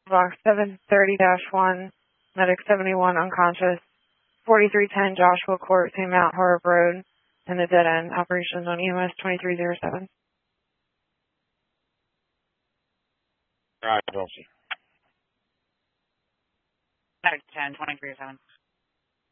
Box 730-1, Medic 71 unconscious, 4310 Joshua Court, St. Mount Horeb Road, and the dead end. Operations on EMS 2307. All right, Chelsea. Medic 10, 2307.